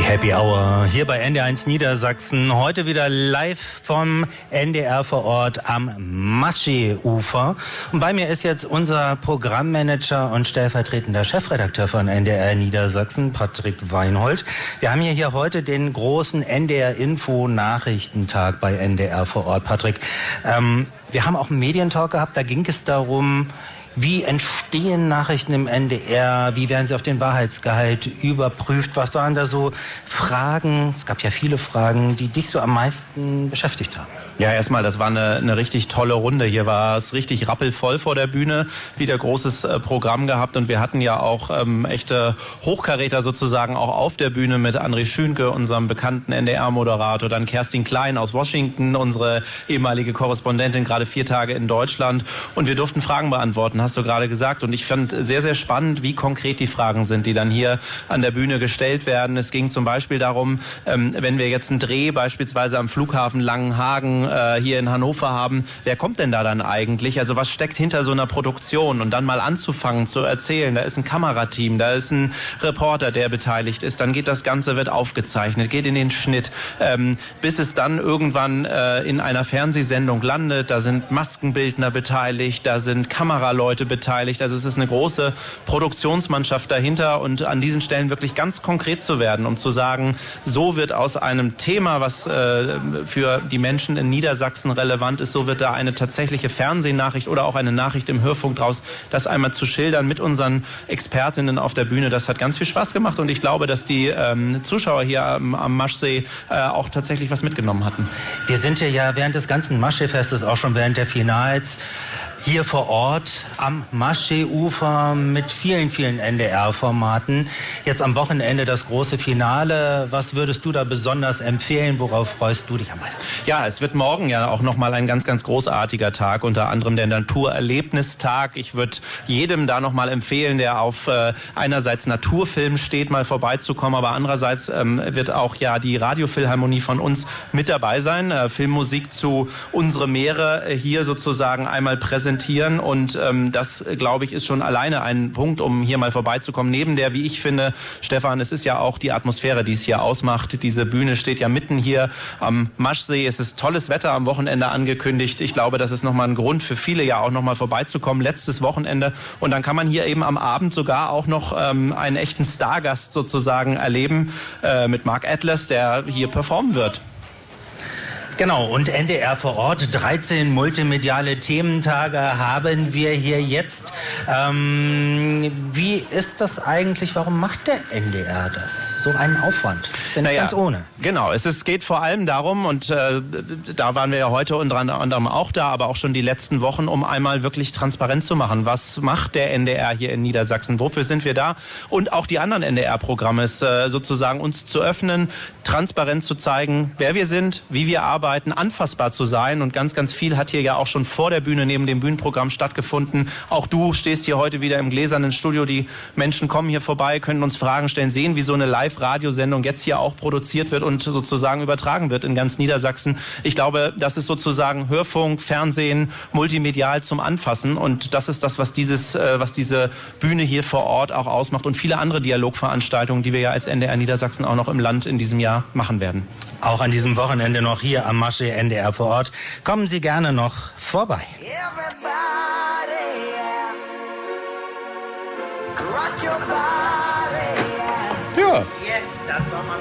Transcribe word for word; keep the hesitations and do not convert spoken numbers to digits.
Happy Hour hier bei N D R eins Niedersachsen. Heute wieder live vom N D R vor Ort am Maschsee-Ufer. Und bei mir ist jetzt unser Programmmanager und stellvertretender Chefredakteur von N D R Niedersachsen, Patrick Weinhold. Wir haben hier, hier heute den großen N D R-Info-Nachrichtentag bei N D R vor Ort. Patrick, ähm, wir haben auch einen Medientalk gehabt, da ging es darum, wie entstehen Nachrichten im N D R? Wie werden sie auf den Wahrheitsgehalt überprüft? Was waren da so Fragen? Es gab ja viele Fragen, die dich so am meisten beschäftigt haben. Ja, erstmal, das war eine, eine richtig tolle Runde. Hier war es richtig rappelvoll vor der Bühne. Wieder großes äh, Programm gehabt. Und wir hatten ja auch ähm, echte Hochkaräter sozusagen auch auf der Bühne mit André Schünke, unserem bekannten N D R-Moderator. Dann Kerstin Klein aus Washington, unsere ehemalige Korrespondentin, gerade vier Tage in Deutschland. Und wir durften Fragen beantworten, hast du gerade gesagt. Und ich fand sehr, sehr spannend, wie konkret die Fragen sind, die dann hier an der Bühne gestellt werden. Es ging zum Beispiel darum, ähm, wenn wir jetzt einen Dreh beispielsweise am Flughafen Langenhagen äh, hier in Hannover haben, wer kommt denn da dann eigentlich? Also was steckt hinter so einer Produktion? Und dann mal anzufangen zu erzählen, da ist ein Kamerateam, da ist ein Reporter, der beteiligt ist. Dann geht das Ganze, wird aufgezeichnet, geht in den Schnitt, ähm, bis es dann irgendwann äh, in einer Fernsehsendung landet. Da sind Maskenbildner beteiligt, da sind Kameraleute beteiligt. Also es ist eine große Produktionsmannschaft dahinter und an diesen Stellen wirklich ganz konkret zu werden, um zu sagen, so wird aus einem Thema, was äh, für die Menschen in Niedersachsen relevant ist, so wird da eine tatsächliche Fernsehnachricht oder auch eine Nachricht im Hörfunk draus, das einmal zu schildern mit unseren Expertinnen auf der Bühne. Das hat ganz viel Spaß gemacht und ich glaube, dass die ähm, Zuschauer hier am, am Maschsee äh, auch tatsächlich was mitgenommen hatten. Wir sind hier ja während des ganzen Maschsee-Festes, auch schon während der Finals, hier vor Ort am Maschsee-Ufer mit vielen, vielen N D R-Formaten. Jetzt am Wochenende das große Finale. Was würdest du da besonders empfehlen? Worauf freust du dich am meisten? Ja, es wird morgen ja auch nochmal ein ganz, ganz großartiger Tag, unter anderem der Naturerlebnistag. Ich würde jedem da nochmal empfehlen, der auf äh, einerseits Naturfilm steht, mal vorbeizukommen, aber andererseits ähm, wird auch ja die Radiophilharmonie von uns mit dabei sein. Äh, Filmmusik zu Unsere Meere äh, hier sozusagen einmal präsentieren. Und ähm, das, glaube ich, ist schon alleine ein Punkt, um hier mal vorbeizukommen. Neben der, wie ich finde, Stefan, es ist ja auch die Atmosphäre, die es hier ausmacht. Diese Bühne steht ja mitten hier am Maschsee. Es ist tolles Wetter am Wochenende angekündigt. Ich glaube, das ist nochmal ein Grund für viele, ja auch nochmal vorbeizukommen. Letztes Wochenende. Und dann kann man hier eben am Abend sogar auch noch ähm, einen echten Stargast sozusagen erleben äh, mit Mark Atlas, der hier performen wird. Genau, und N D R vor Ort, dreizehn multimediale Thementage haben wir hier jetzt. Ähm, wie ist das eigentlich, warum macht der N D R das? So einen Aufwand, ist ja nicht naja, ganz ohne. Genau, es ist, geht vor allem darum, und äh, da waren wir ja heute unter anderem auch da, aber auch schon die letzten Wochen, um einmal wirklich transparent zu machen. Was macht der N D R hier in Niedersachsen? Wofür sind wir da? Und auch die anderen N D R-Programme, äh, sozusagen uns zu öffnen, transparent zu zeigen, wer wir sind, wie wir arbeiten, anfassbar zu sein. Und ganz, ganz viel hat hier ja auch schon vor der Bühne neben dem Bühnenprogramm stattgefunden. Auch du stehst hier heute wieder im gläsernen Studio. Die Menschen kommen hier vorbei, können uns Fragen stellen, sehen, wie so eine Live-Radiosendung jetzt hier auch produziert wird und sozusagen übertragen wird in ganz Niedersachsen. Ich glaube, das ist sozusagen Hörfunk, Fernsehen, multimedial zum Anfassen. Und das ist das, was dieses, was diese Bühne hier vor Ort auch ausmacht. Und viele andere Dialogveranstaltungen, die wir ja als N D R Niedersachsen auch noch im Land in diesem Jahr machen werden. Auch an diesem Wochenende noch hier am Maschsee N D R vor Ort. Kommen Sie gerne noch vorbei. Ja. Yes, das war mal